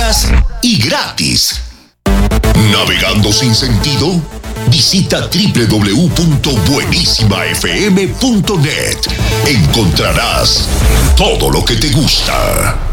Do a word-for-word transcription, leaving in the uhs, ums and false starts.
horas y gratis. ¿Navegando sin sentido? Visita doble u doble u doble u punto buenísima f m punto net. Encontrarás todo lo que te gusta.